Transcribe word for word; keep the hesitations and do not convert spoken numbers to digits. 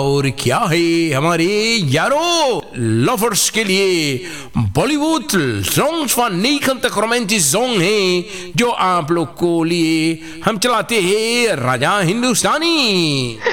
और क्या है हमारे यारो लवर्स के लिए बॉलीवुड सॉन्ग्स व नीखन तक रोमांटिक सॉन्ग है जो आप लोग को लिए हम चलाते हैं राजा हिंदुस्तानी।